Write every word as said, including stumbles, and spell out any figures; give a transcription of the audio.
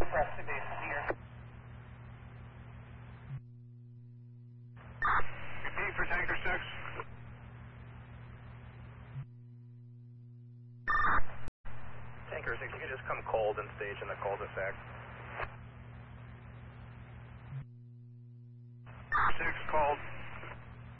press to base clear. Repeat for tanker six. Tanker six, you can just come cold and stage in the cul-de-sac. Six called.